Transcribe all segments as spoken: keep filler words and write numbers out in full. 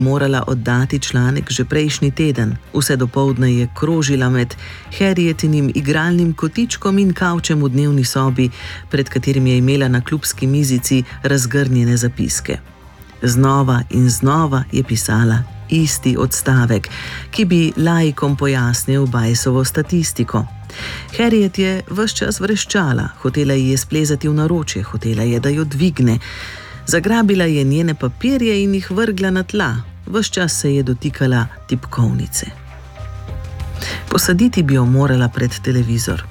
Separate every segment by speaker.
Speaker 1: morala oddati članek že prejšnji teden. Vse dopoldne je krožila med Harrietinim igralnim kotičkom in kavčem v dnevni sobi, pred katerim je imela na klubski mizici razgrnjene zapiske. Znova in znova je pisala isti odstavek, ki bi laikom pojasnil Baesovo statistiko. Harriet je ves čas vreščala, hotela ji je splezati v naročje, hotela je, da jo dvigne. Zagrabila je njene papirje in jih vrgla na tla, ves čas se je dotikala tipkovnice. Posaditi bi jo morala pred televizor.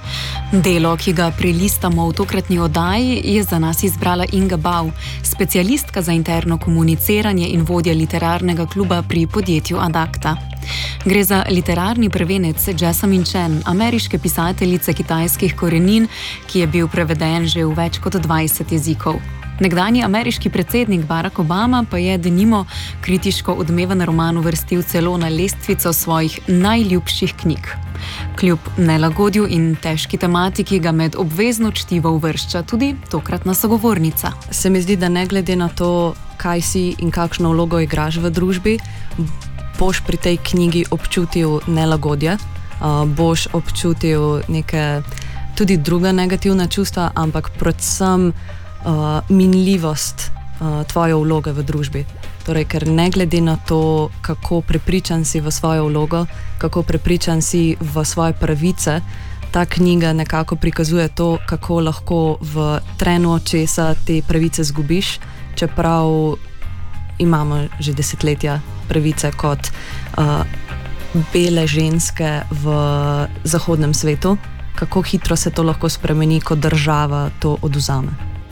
Speaker 2: Delo, ki ga prilistamo v tokratni oddaji, je za nas izbrala Inga Bau, specialistka za interno komuniciranje in vodja literarnega kluba pri podjetju Adacta. Gre za literarni prvenec Jessamine Chen, ameriške pisateljice kitajskih korenin, ki je bil preveden že v več kot dvajset jezikov. Nekdanji ameriški predsednik Barack Obama pa je denimo kritiško odmeven roman uvrstil celo na lestvico svojih najljubših knjig. Kljub nelagodju in težki tematiki ga med obvezno čtivo uvršča tudi tokratna sogovornica.
Speaker 3: Se mi zdi, da ne glede na to, kaj si in kakšno vlogo igraš v družbi, boš pri tej knjigi občutil nelagodje, boš občutil neke tudi druga negativna čustva, ampak predvsem Uh, minljivost uh, tvoje vloge v družbi. Torej, ker ne glede na to, kako prepričan si v svojo vlogo, kako prepričan si v svoje pravice, ta knjiga nekako prikazuje to, kako lahko v trenu očesa te pravice zgubiš, čeprav imamo že desetletja pravice kot uh, bele ženske v zahodnem svetu, kako hitro se to lahko spremeni, ko država to odvzame.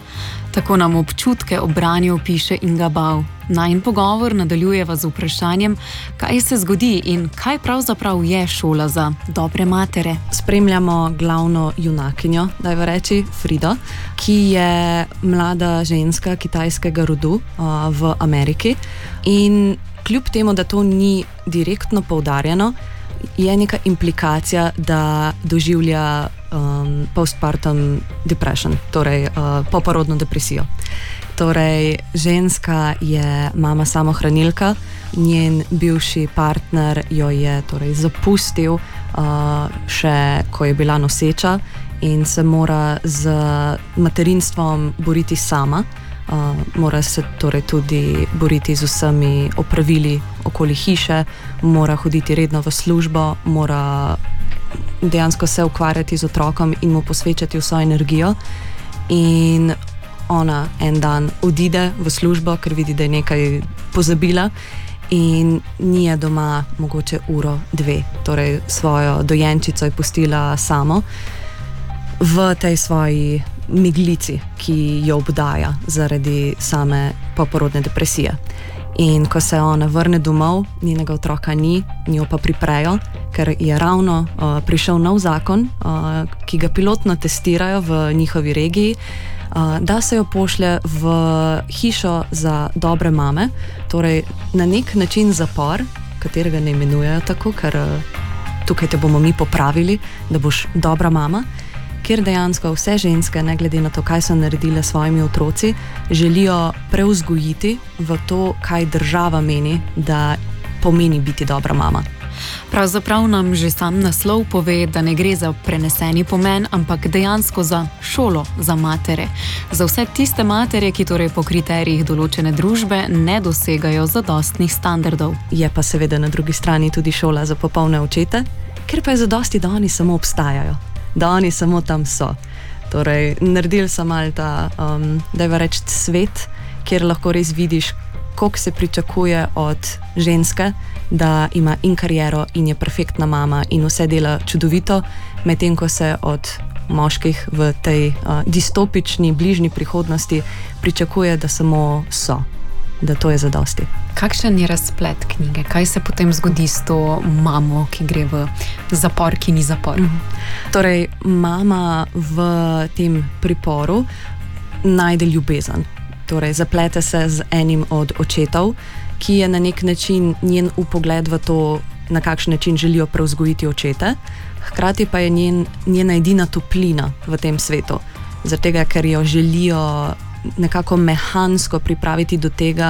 Speaker 2: Tako nam občutke o branju piše Inga Bau. Najin pogovor nadaljujeva z vprašanjem, kaj se zgodi in kaj pravzaprav je šola za dobre matere.
Speaker 3: Spremljamo glavno junakinjo, dajva reči, Frido, ki je mlada ženska kitajskega rodu uh, v Ameriki in kljub temu, da to ni direktno poudarjeno, je neka implikacija, da doživlja um, postpartum depression, torej uh, poporodno depresijo. Torej, ženska je mama samohranilka, njen bivši partner jo je torej zapustil uh, še, ko je bila noseča in se mora z materinstvom boriti sama. Uh, mora se torej tudi boriti z vsemi opravili okoli hiše, mora hoditi redno v službo, mora dejansko se ukvarjati z otrokom in mu posvečati vso energijo. In ona en dan odide v službo, ker vidi, da je nekaj pozabila in ni je doma mogoče uro, dve. Torej svojo dojenčico je pustila samo v tej svoji meglici, ki jo obdaja zaradi same poporodne depresije. In ko se ona vrne domov, njenega otroka ni, njo pa priprejo, ker je ravno uh, prišel nov zakon, uh, ki ga pilotno testirajo v njihovi regiji, uh, da se jo pošlje v hišo za dobre mame, torej na nek način zapor, katerega ne imenujejo tako, ker uh, tukaj te bomo mi popravili, da boš dobra mama, kjer dejansko vse ženske, ne glede na to, kaj so naredile s svojimi otroci, želijo preuzgojiti v to, kaj država meni, da pomeni biti dobra mama.
Speaker 2: Pravzaprav nam že sam naslov pove, da ne gre za preneseni pomen, ampak dejansko za šolo za matere. Za vse tiste matere, ki torej po kriterijih določene družbe ne dosegajo zadostnih standardov.
Speaker 3: Je pa seveda na drugi strani tudi šola za popolne očete, ker pa je zadosti, da oni samo obstajajo. Da oni samo tam so. Torej, naredili so malo ta, um, dajva reči, svet, kjer lahko res vidiš, koliko se pričakuje od ženske, da ima in kariero in je perfektna mama in vse dela čudovito, medtem ko se od moških v tej uh, distopični, bližnji prihodnosti pričakuje, da samo so, da to je zadosti.
Speaker 2: Kakšen je razplet knjige? Kaj se potem zgodi s to mamo, ki gre v zapor, ki ni zapor?
Speaker 3: Mm-hmm. Torej, mama v tem priporu najde ljubezen. Torej, zaplete se z enim od očetov, ki je na nek način njen upogled v to, na kakšen način želijo prevzgojiti očete. Hkrati pa je njen, njena edina toplina v tem svetu. Zaradi tega, ker jo želijo nekako mehansko pripraviti do tega,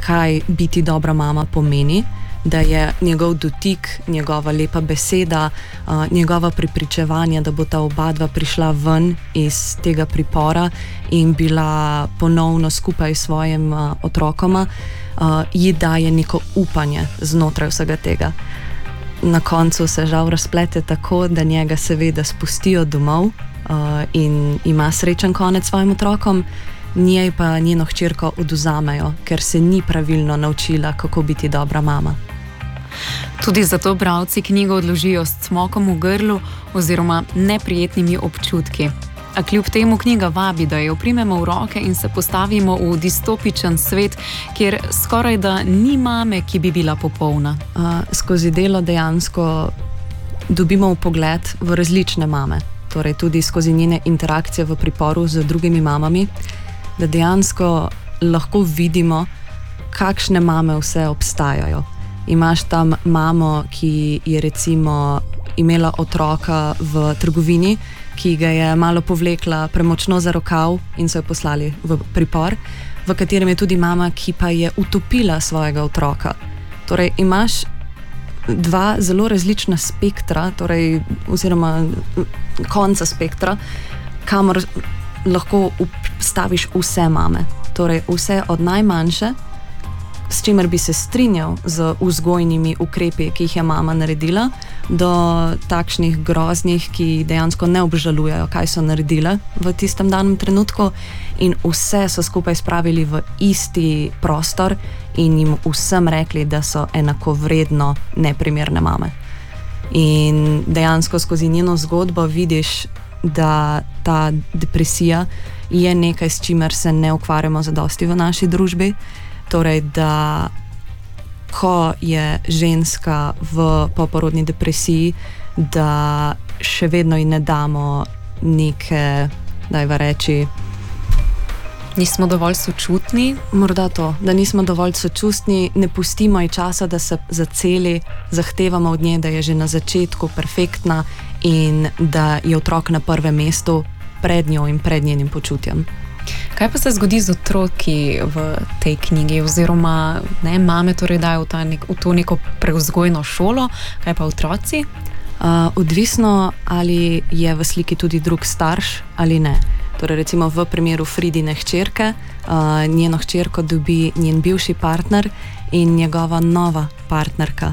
Speaker 3: kaj biti dobra mama pomeni, da je njegov dotik, njegova lepa beseda, uh, njegova prepričevanje, da bo ta oba dva prišla ven iz tega pripora in bila ponovno skupaj s svojim uh, otrokoma, uh, ji daje neko upanje znotraj vsega tega. Na koncu se žal razplete tako, da njega seveda spustijo domov uh, in ima srečen konec svojim otrokom, njej pa njeno hčerko oduzamejo, ker se ni pravilno naučila, kako biti dobra mama.
Speaker 2: Tudi zato bralci knjigo odložijo s cmokom v grlu oziroma neprijetnimi občutki. A kljub temu knjiga vabi, da jo primemo v roke in se postavimo v distopičen svet, kjer skoraj da ni mame, ki bi bila popolna.
Speaker 3: Uh, skozi delo dejansko dobimo vpogled v različne mame, torej tudi skozi njene interakcije v priporu z drugimi mamami, da dejansko lahko vidimo, kakšne mame vse obstajajo. Imaš tam mamo, ki je recimo imela otroka v trgovini, ki ga je malo povlekla premočno za rokav in so jo poslali v pripor, v katerem je tudi mama, ki pa je utopila svojega otroka. Torej imaš dva zelo različna spektra, torej, oziroma konca spektra, kamor lahko staviš vse mame. Torej vse od najmanjše, s čimer bi se strinjal z vzgojnimi ukrepi, ki jih je mama naredila, do takšnih groznih, ki dejansko ne obžalujejo, kaj so naredile v tistem danem trenutku, in vse so skupaj spravili v isti prostor in jim vsem rekli, da so enakovredno neprimerne mame. In dejansko skozi njeno zgodbo vidiš, da ta depresija je nekaj, s čimer se ne ukvarjamo zadosti v naši družbi. Torej, da ko je ženska v poporodni depresiji, da še vedno ji ne damo neke, dajva reči,
Speaker 2: nismo dovolj sočutni.
Speaker 3: Morda to, da nismo dovolj sočustni, ne pustimo ji časa, da se zaceli, zahtevamo od nje, da je že na začetku perfektna in da je otrok na prvem mestu pred njo in pred njenim počutjem.
Speaker 2: Kaj pa se zgodi z otroki v tej knjigi, oziroma ne, mame torej dajo v, ta nek, v to neko prevzgojno šolo, kaj pa otroci?
Speaker 3: Uh, odvisno, ali je v sliki tudi drug starš ali ne. Torej recimo v primeru Fridine hčerke, uh, njeno hčerko dobi njen bivši partner in njegova nova partnerka.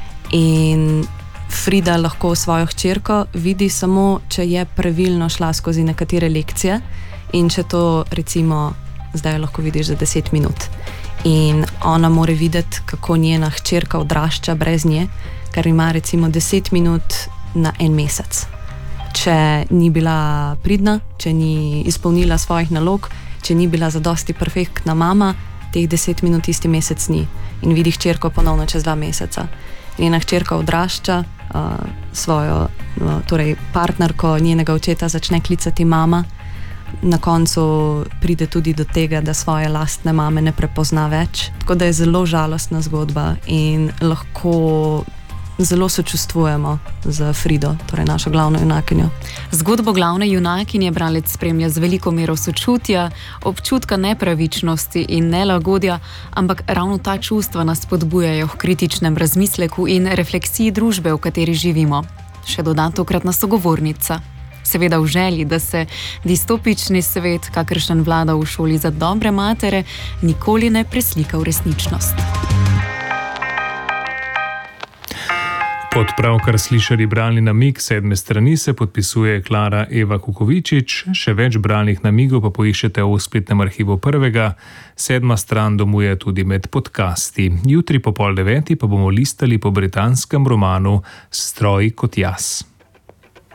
Speaker 3: In Frida lahko svojo hčerko vidi samo, če je pravilno šla skozi nekatere lekcije, in če to recimo zdaj lahko vidiš za deset minut. In ona mora videti, kako njena hčerka odrašča brez nje, kar ima recimo deset minut na en mesec. Če ni bila pridna, če ni izpolnila svojih nalog, če ni bila zadosti perfektna mama, teh deset minut isti mesec ni. In vidi hčerko ponovno čez dva meseca. Njena hčerka odrašča, uh, svojo uh, torej partnerko njenega očeta začne klicati mama. Na koncu pride tudi do tega, da svoje lastne mame ne prepozna več. Tako da je zelo žalostna zgodba in lahko zelo sočustvujemo z Frido, torej našo glavno junakinjo.
Speaker 2: Zgodbo glavne junakinje bralec spremlja z veliko mero sočutja, občutka nepravičnosti in nelagodja, ampak ravno ta čustva nas spodbujajo k kritičnem razmisleku in refleksiji družbe, v kateri živimo. Še doda tokratna sogovornica. Seveda v želji, da se distopični svet, kakršen vlada v šoli za dobre matere, nikoli ne preslika v resničnost.
Speaker 4: Pod pravkar slišali bralni namig sedme strani se podpisuje Klara Eva Kukovičič, še več bralnih namigov pa poiščete v spletnem arhivu prvega, sedma stran domuje tudi med podcasti. Jutri po pol deveti pa bomo listali po britanskem romanu Stroj kot jaz.